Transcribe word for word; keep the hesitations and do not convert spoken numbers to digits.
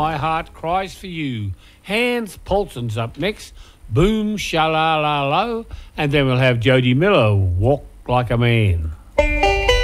My Heart Cries for You. Hans Paulson's up next. Boom, sha-la-la-lo. And then we'll have Jody Miller, Walk Like a Man.